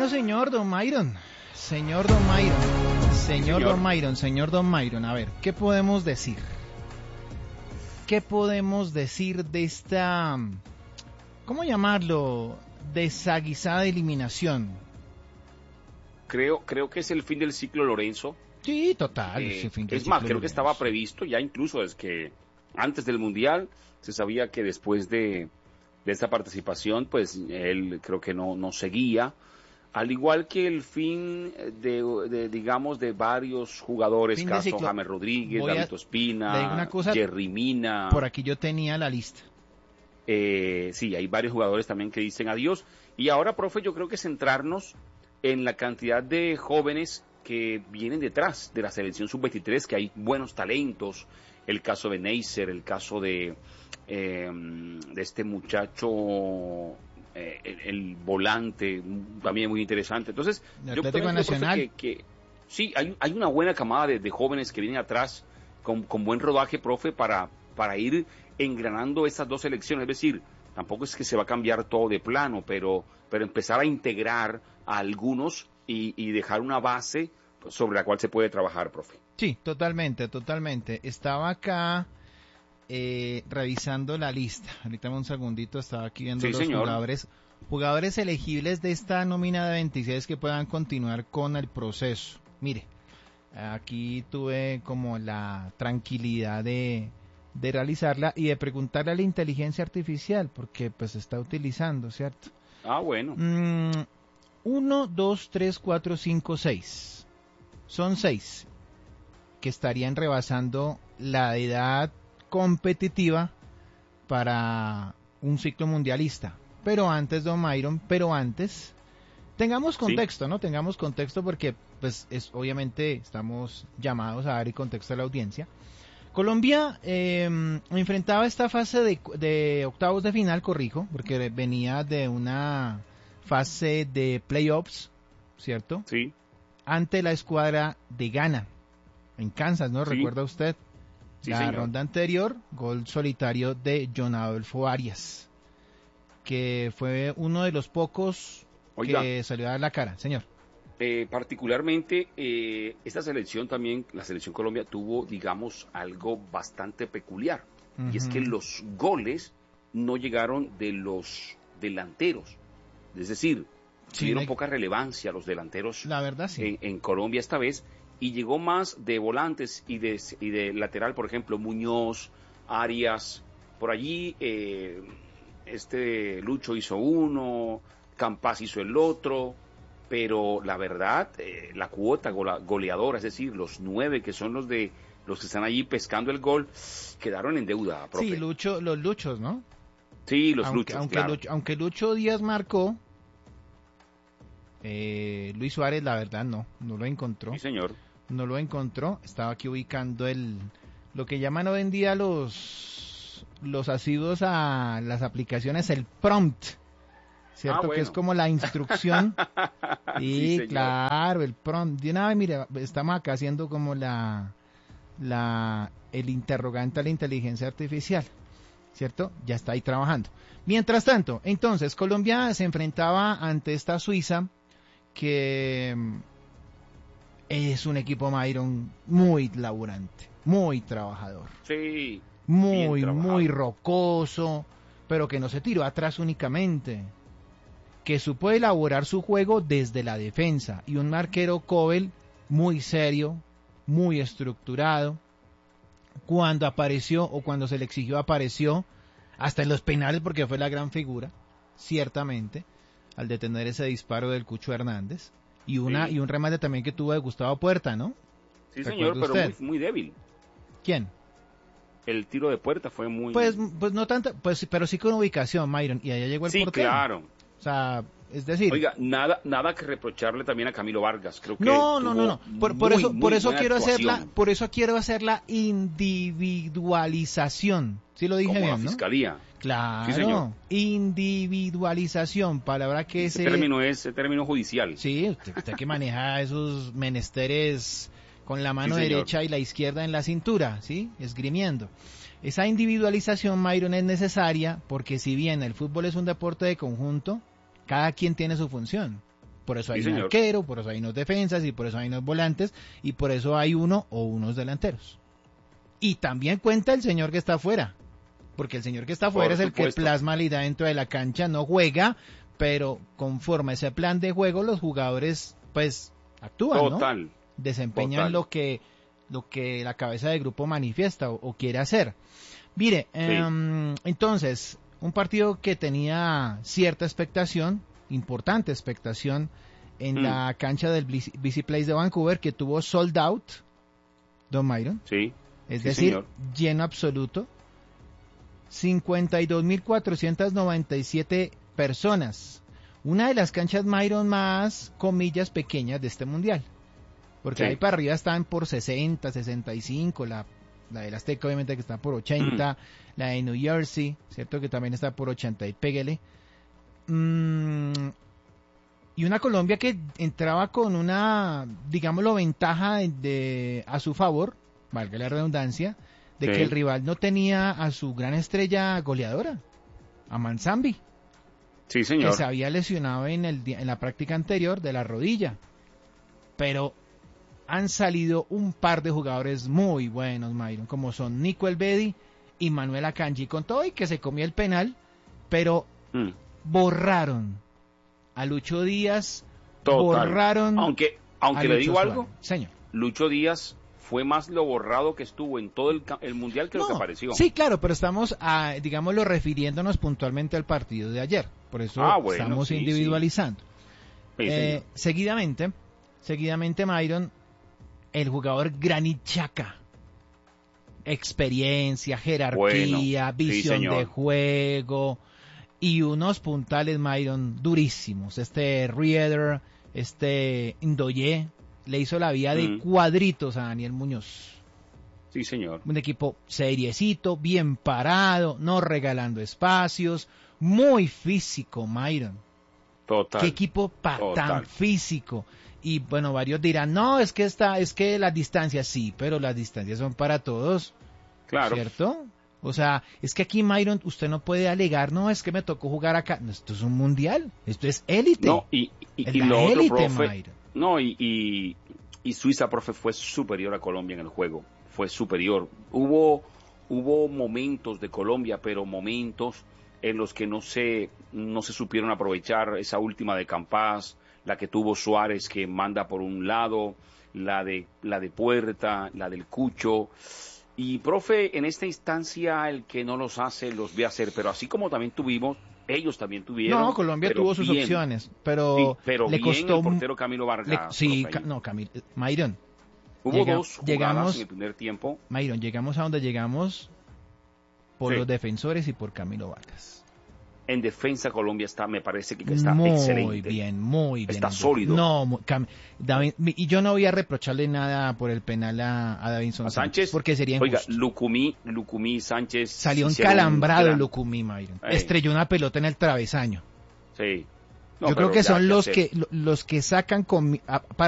señor Don Myron. Señor Don Myron. Señor Don Myron, señor Don Myron. A ver, ¿qué podemos decir? ¿Qué podemos decir de esta, cómo llamarlo, desaguisada eliminación? Creo que es el fin del ciclo Lorenzo. Sí, total. Es más, creo que estaba previsto ya incluso desde que antes del Mundial se sabía que después de esta participación, pues él creo que no seguía. Al igual que el fin digamos, de varios jugadores, caso James Rodríguez, David Ospina, Jerry Mina. Por aquí yo tenía la lista. Sí, hay varios jugadores también que dicen adiós. Y ahora, profe, yo creo que centrarnos en la cantidad de jóvenes que vienen detrás de la selección sub-23, que hay buenos talentos. El caso de Neisser, el caso de este muchacho... el volante también muy interesante. Entonces, yo creo Nacional. Que sí, hay una buena camada de jóvenes que vienen atrás con buen rodaje, profe, para ir engranando estas dos selecciones. Es decir, tampoco es que se va a cambiar todo de plano, pero empezar a integrar a algunos y dejar una base sobre la cual se puede trabajar, profe. Sí, totalmente. Estaba acá revisando la lista. Ahorita un segundito, estaba aquí viendo los jugadores elegibles de esta nómina de 26 que puedan continuar con el proceso. Mire, aquí tuve como la tranquilidad de realizarla y de preguntarle a la inteligencia artificial, porque pues se está utilizando, ¿cierto? Ah, bueno. 1, 2, 3, 4, 5, 6. Son 6 que estarían rebasando la edad competitiva para un ciclo mundialista. Pero antes, Don Myron, tengamos contexto, ¿no? Tengamos contexto porque, pues, obviamente estamos llamados a dar el contexto a la audiencia. Colombia enfrentaba esta fase de octavos de final, corrijo, porque venía de una fase de playoffs, ¿cierto? Sí. Ante la escuadra de Ghana, en Kansas, ¿no? Sí. ¿Recuerda usted? Sí, la señor. Ronda anterior, gol solitario de John Adolfo Arias, que fue uno de los pocos que salió a dar la cara, señor. Particularmente, esta selección también, la selección Colombia, tuvo, digamos, algo bastante peculiar. Y es que los goles no llegaron de los delanteros. Es decir, tuvieron poca relevancia los delanteros, la verdad, sí. en Colombia esta vez. Y llegó más de volantes y de lateral, por ejemplo, Muñoz, Arias, por allí Lucho hizo uno, Campas hizo el otro, pero la verdad, la cuota goleadora, es decir, los 9 que son los que están allí pescando el gol, quedaron en deuda, profe. Sí, los Luchos, ¿no? Sí, los Luchos, claro. Aunque Lucho Díaz marcó, Luis Suárez, la verdad, no lo encontró. Sí, señor. No lo encontró. Estaba aquí ubicando lo que llaman hoy en día los asiduos a las aplicaciones, el prompt, ¿cierto? Bueno. Que es como la instrucción. Sí, claro, el prompt. De una vez, mire, estamos acá haciendo como el interrogante a la inteligencia artificial, ¿cierto? Ya está ahí trabajando. Mientras tanto, entonces, Colombia se enfrentaba ante esta Suiza, que es un equipo, Myron, muy laburante, muy trabajador. Sí. Muy rocoso, pero que no se tiró atrás únicamente, que supo elaborar su juego desde la defensa, y un arquero Kobel muy serio, muy estructurado. Cuando apareció o cuando se le exigió, apareció hasta en los penales, porque fue la gran figura, ciertamente, al detener ese disparo del Cucho Hernández. Y un remate también que tuvo de Gustavo Puerta, ¿no? Sí, señor, pero muy débil. ¿Quién? El tiro de Puerta fue muy... Pues no tanto, pero sí con ubicación, Myron, y allá llegó el portero. Sí, claro. O sea, es decir... Oiga, nada que reprocharle también a Camilo Vargas, creo que... No. Por eso quiero hacer la individualización. Sí lo dije como bien, la ¿no? Fiscalía. Claro, sí, señor. Individualización, palabra que ese término es término judicial. Sí, usted que maneja esos menesteres con la mano derecha y la izquierda en la cintura, ¿sí? Esgrimiendo. Esa individualización, Myron, es necesaria porque si bien el fútbol es un deporte de conjunto, cada quien tiene su función. Por eso hay Sí, un señor. arquero, por eso hay unos defensas, y por eso hay unos volantes, y por eso hay uno o unos delanteros. Y también cuenta el señor que está afuera, porque el señor que está afuera es el que supuesto. plasma la idea dentro de la cancha, no juega, pero conforme a ese plan de juego, los jugadores pues actúan, ¿no? Total. Desempeñan Total. lo que la cabeza de grupo manifiesta o quiere hacer. Mire, entonces, un partido que tenía cierta expectación, importante expectación, en la cancha del BC Place de Vancouver, que tuvo sold out, Don Myron. Sí. Es sí, decir, señor. lleno absoluto. 52.497 personas. Una de las canchas Myron más, comillas, pequeñas de este mundial. Porque Sí. ahí para arriba están por 60, 65, la del Azteca obviamente que está por 80, la de New Jersey, ¿cierto? Que también está por 80 y pégale. Y una Colombia que entraba con una, digámoslo, ventaja a su favor, valga la redundancia, de Sí. que el rival no tenía a su gran estrella goleadora, a Manzambi, Sí, que señor. se había lesionado en la práctica anterior de la rodilla. Pero han salido un par de jugadores muy buenos, Myron, como son Nico Elvedi y Manuel Akanji, con todo y que se comió el penal, pero Mm. borraron a Lucho Díaz, Total. borraron Aunque a le Lucho digo algo, Suárez. Señor. Lucho Díaz fue más lo borrado que estuvo en todo el mundial que lo que No, apareció. sí, claro, pero estamos, digámoslo, refiriéndonos puntualmente al partido de ayer. Por eso Bueno, estamos sí, individualizando. Sí, señor. Seguidamente, Myron, el jugador Granit Xhaka. Experiencia, jerarquía, Bueno, sí, visión señor. de juego y unos puntales, Myron, durísimos. Rieder, Ndoye, le hizo la vida de cuadritos a Daniel Muñoz. Sí, señor. Un equipo seriecito, bien parado, no regalando espacios, muy físico, Myron. Total. ¿Qué equipo tan físico? Y bueno, varios dirán, no, es que las distancias, sí, pero las distancias son para todos, Claro. ¿cierto? O sea, es que aquí, Myron, usted no puede alegar, no, es que me tocó jugar acá. No, esto es un mundial, esto es élite. No, y la lo otro, élite, profe, Myron. no, y Suiza, profe, fue superior a Colombia en el juego, fue superior. Hubo momentos de Colombia, pero momentos en los que no se supieron aprovechar. Esa última de Campas, la que tuvo Suárez, que manda por un lado, la de Puerta, la del Cucho. Y, profe, en esta instancia el que no los hace, los ve hacer, pero así como también ellos también tuvieron. No, Colombia tuvo sus opciones, pero, sí, pero le bien costó el portero Camilo Vargas. sí, profe, Myron. hubo dos jugadas en el primer tiempo. Myron, llegamos a donde llegamos por Sí. los defensores y por Camilo Vargas. En defensa Colombia me parece que está muy excelente. Muy bien. Está sólido. No, David, y yo no voy a reprocharle nada por el penal a Davinson Sánchez, porque sería injusto. Oiga, Lucumí Sánchez salió hicieron encalambrado Lucumí, Myron. Ey. Estrelló una pelota en el travesaño. Sí. No, yo creo pero que ya son hay que hacer. los que sacan para